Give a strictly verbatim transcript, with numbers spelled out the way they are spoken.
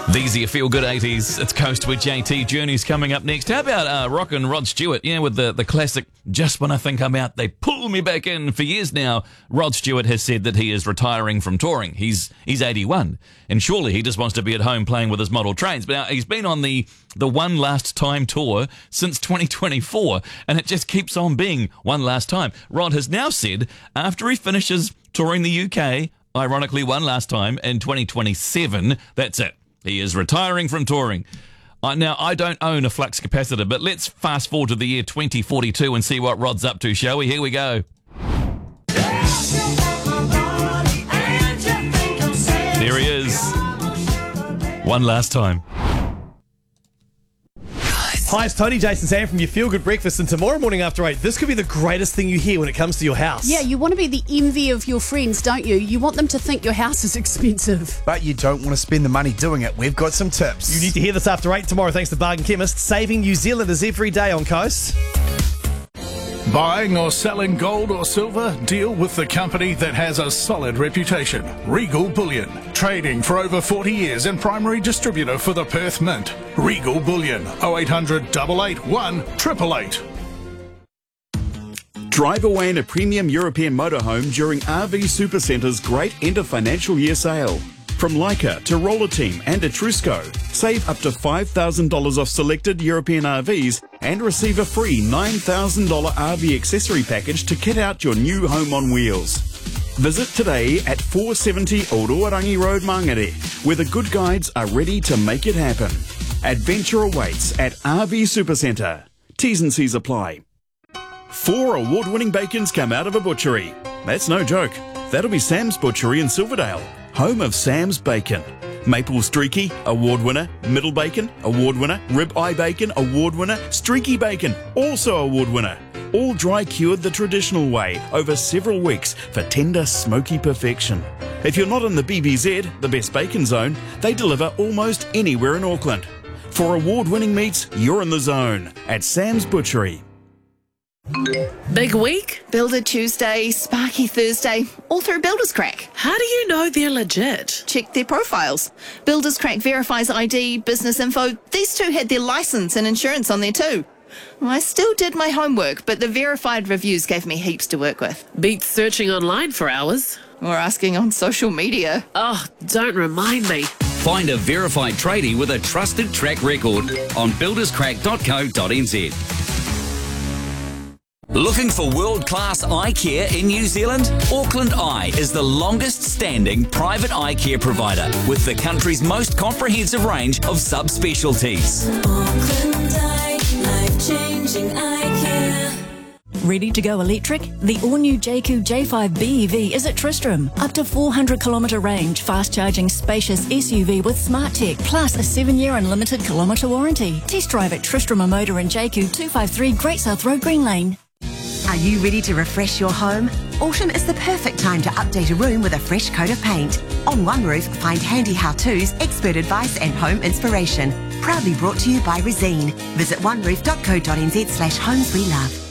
These are your feel-good eighties. It's Coast with J T. Journey's coming up next. How about uh, rockin' Rod Stewart? Yeah, with the, the classic, just when I think I'm out, they pull me back in. For years now, Rod Stewart has said that he is retiring from touring. He's he's eighty-one, and surely he just wants to be at home playing with his model trains. But now he's been on the, the One Last Time tour since twenty twenty-four, and it just keeps on being one last time. Rod has now said, after he finishes touring the U K, ironically one last time, in twenty twenty-seven, that's it. He is retiring from touring. Uh, now, I don't own a flux capacitor, but let's fast forward to the year twenty forty-two and see what Rod's up to, shall we? Here we go. There he is. One last time. Hi, it's Tony, Jason, Sam from your Feel Good Breakfast, and tomorrow morning after eight, this could be the greatest thing you hear when it comes to your house. Yeah, you want to be the envy of your friends, don't you? You want them to think your house is expensive. But you don't want to spend the money doing it. We've got some tips. You need to hear this after eight tomorrow, thanks to Bargain Chemist, saving New Zealanders every day on Coast. Buying or selling gold or silver? Deal with the company that has a solid reputation. Regal Bullion. Trading for over forty years and primary distributor for the Perth Mint. Regal Bullion. oh eight hundred, eight eight one, eight eight eight. Drive away in a premium European motorhome during R V Supercenter's great end of financial year sale. From Leica to Roller Team and Etrusco, save up to five thousand dollars off selected European R Vs and receive a free nine thousand dollars R V accessory package to kit out your new home on wheels. Visit today at four seventy Oroarangi Road, Mangere, where the good guides are ready to make it happen. Adventure awaits at R V Supercentre. T's and C's apply. Four award-winning bacons come out of a butchery. That's no joke. That'll be Sam's Butchery in Silverdale, home of Sam's Bacon. Maple Streaky, award winner. Middle Bacon, award winner. Rib Eye Bacon, award winner. Streaky Bacon, also award winner. All dry cured the traditional way over several weeks for tender, smoky perfection. If you're not in the B B Z, the best bacon zone, they deliver almost anywhere in Auckland. For award-winning meats, you're in the zone at Sam's Butchery. Big week? Builder Tuesday, Sparky Thursday, all through Builders Crack. How do you know they're legit? Check their profiles. Builders Crack verifies I D, business info. These two had their license and insurance on there too. I still did my homework, but the verified reviews gave me heaps to work with. Beats searching online for hours. Or asking on social media. Oh, don't remind me. Find a verified tradie with a trusted track record on builders crack dot co dot n z. Looking for world-class eye care in New Zealand? Auckland Eye is the longest-standing private eye care provider with the country's most comprehensive range of subspecialties. Auckland Eye, life-changing eye care. Ready to go electric? The all-new J Q J five B E V is at Tristram. Up to four hundred kilometre range, fast-charging, spacious S U V with smart tech, plus a seven-year unlimited kilometre warranty. Test drive at Tristram Motor in J Q two five three Great South Road, Green Lane. Are you ready to refresh your home? Autumn is the perfect time to update a room with a fresh coat of paint. On One Roof, find handy how-tos, expert advice and home inspiration. Proudly brought to you by Resene. Visit one roof dot co dot n z slash homes we love.